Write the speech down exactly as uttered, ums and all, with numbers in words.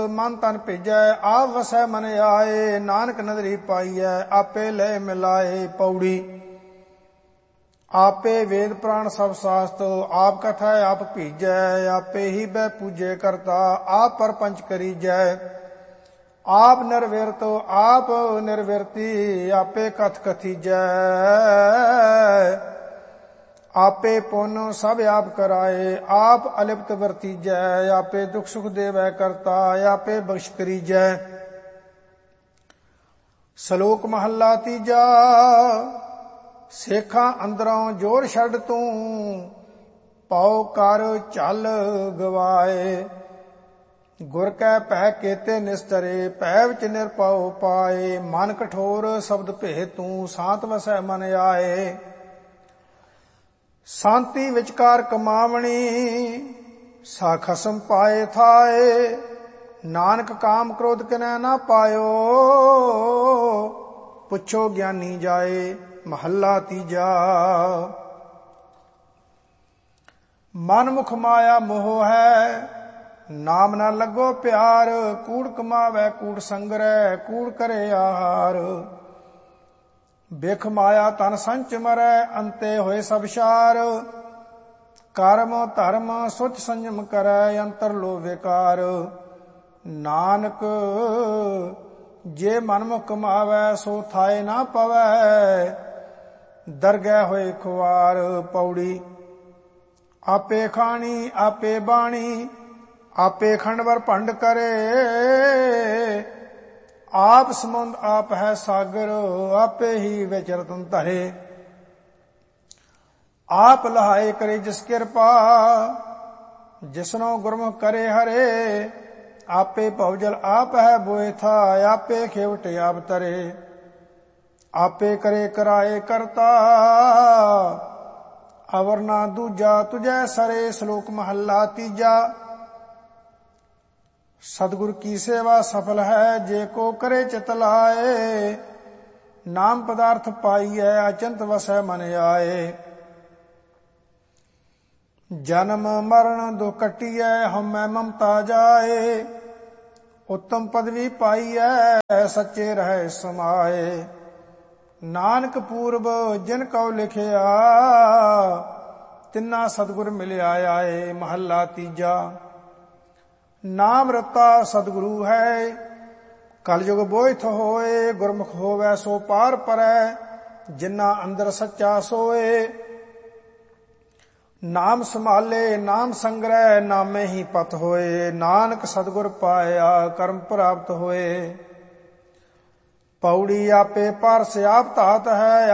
ਮਨ ਤਨ ਭੇਜੈ ਆਪ ਵਸੈ ਮਨ ਆਏ, ਨਾਨਕ ਨਦਰੀ ਪਾਈਐ ਆਪੇ ਲੈ ਮਿਲਾਏ। ਪੌੜੀ। ਆਪੇ ਵੇਦ ਪ੍ਰਾਣ ਸਭ ਸਾਸਤ, ਆਪ ਕਥਾ ਆਪ ਭੀਜੈ, ਆਪੇ ਹੀ ਬੈ ਪੂਜੇ ਕਰਤਾ, ਆਪ ਪਰਪੰਚ ਕਰੀਜੈ। ਆਪ ਨਿਰਵਿਰਤ ਆਪ ਨਿਰਵਿਰਤੀ, ਆਪੇ ਕਥ ਕਥੀਜੈ। ਆਪੇ ਪੁੰਨ ਸਭ ਆਪ ਕਰਾਏ, ਆਪ ਅਲਿਪਤ ਵਰਤੀਜੈ। ਆਪੇ ਦੁਖ ਸੁਖ ਦੇਵੈ ਕਰਤਾ, ਆਪੇ ਬਖਸ਼ ਕਰੀਜੈ। ਸ਼ਲੋਕ ਮਹੱਲਾ ਤੀਜਾ। ਸੇਖਾਂ ਅੰਦਰੋਂ ਜੋਰ ਛੱਡ ਤੂੰ, ਪਉ ਕਰ ਝਲ ਗਵਾਏ। ਗੁਰ ਕੈ ਭੈ ਕੇਤੇ ਨਿਸਤਰੇ, ਭੈ ਵਿੱਚ ਨਿਰਭਉ ਪਾਏ। ਮਨ ਕਠੋਰ ਸ਼ਬਦ ਭੇ ਤੂੰ, ਸ਼ਾਂਤ ਵਸੈ ਮਨ ਆਏ। ਸ਼ਾਂਤੀ ਵਿਚਕਾਰ ਕਮਾਵਣੀ, ਸਾ ਖਸਮ ਪਾਏ ਥਾਏ। ਨਾਨਕ ਕਾਮ ਕ੍ਰੋਧ ਕਿਨੈ ਨਾ ਪਾਇਓ, ਪੁੱਛੋ ਗਿਆਨੀ ਜਾਏ। ਮਹੱਲਾ ਤੀਜਾ। ਮਨ ਮੁਖ ਮਾਇਆ ਮੋਹ ਹੈ, ਨਾਮ ਨਾ ਲੱਗੋ ਪਿਆਰ। ਕੂੜ ਕਮਾਵੈ ਕੂੜ ਸੰਗਰੈ, ਕੂੜ ਕਰੇ ਆਹਾਰ। ਬਿਖ ਮਾਇਆ ਤਨ ਸੰਚ ਮਰੈ, ਅੰਤੇ ਹੋਏ ਸਭ ਸਾਰ। ਕਰਮ ਧਰਮ ਸੁਚ ਸੰਜਮ ਕਰੈ, ਅੰਤਰ ਲੋ ਵਿਕਾਰ। ਨਾਨਕ ਜੇ ਮਨ ਮੁਖ ਕਮਾਵੈ, ਸੋ ਥਾਏ ਨਾ ਪਵੈ, ਦਰਗਹਿ ਹੋਏ ਖੁਆਰ। ਪੌੜੀ। ਆਪੇ ਖਾਣੀ ਆਪੇ ਬਾਣੀ, ਆਪੇ ਖੰਡਵਰ ਭੰਡ ਕਰੇ। ਆਪ ਸਮੁੰਦ ਆਪ ਹੈ ਸਾਗਰ, ਆਪੇ ਹੀ ਵਿੱਚ ਰਤਨ ਧਰੇ। ਆਪ ਲਹਾਏ ਕਰੇ ਜਿਸ ਕਿਰਪਾ, ਜਿਸਨੋ ਗੁਰਮੁਖ ਕਰੇ ਹਰੇ। ਆਪੇ ਭਵਜਲ ਆਪ ਹੈ ਬੋਏ ਥਾ, ਆਪੇ ਖੇਵਟ ਆਪ ਤਰੇ। ਆਪੇ ਕਰੇ ਕਰਾਏ ਕਰਤਾ, ਅਵਰ ਨਾ ਦੂਜਾ ਤੁਝੈ ਸਰੇ। ਸ਼ਲੋਕ ਮਹੱਲਾ ਤੀਜਾ। ਸਤਿਗੁਰ ਕੀ ਸੇਵਾ ਸਫਲ ਹੈ, ਜੇ ਕੋ ਕਰੇ ਚਿਤ ਲਾਏ। ਨਾਮ ਪਦਾਰਥ ਪਾਈਐ, ਅਚੰਤ ਵਸੈ ਮਨ ਆਏ। ਜਨਮ ਮਰਨ ਦੁਖ ਕੱਟੀਐ, ਹਉਮੈ ਮਮਤਾ ਜਾਏ। ਉੱਤਮ ਪਦਵੀ ਪਾਈਐ, ਸੱਚੇ ਰਹਿ ਸਮਾਏ। ਨਾਨਕ ਪੂਰਬ ਜਿਨ ਕਉ ਲਿਖਿਆ, ਤਿੰਨਾ ਸਤਿਗੁਰ ਮਿਲਿਆ ਆਏ। ਮਹੱਲਾ ਤੀਜਾ। ਨਾਮ ਰਤਾ ਸਤਿਗੁਰੂ ਹੈ, ਕਲਯੁਗ ਬੋਇਥ ਹੋਏ। ਗੁਰਮੁਖ ਹੋਵੈ ਸੋ ਪਾਰ ਪਰੈ, ਜਿਨ੍ਹਾਂ ਅੰਦਰ ਸੱਚਾ ਸੋਏ। ਨਾਮ ਸੰਭਾਲੇ ਨਾਮ ਸੰਗ੍ਰਹਿ, ਨਾਮੇ ਹੀ ਪਤ ਹੋਏ। ਨਾਨਕ ਸਤਿਗੁਰ ਪਾਇਆ, ਕਰਮ ਪ੍ਰਾਪਤ ਹੋਏ। ਪੌੜੀ। ਆਪੇ ਪਾਰਸ ਆਪ ਧਾਤ ਹੈ,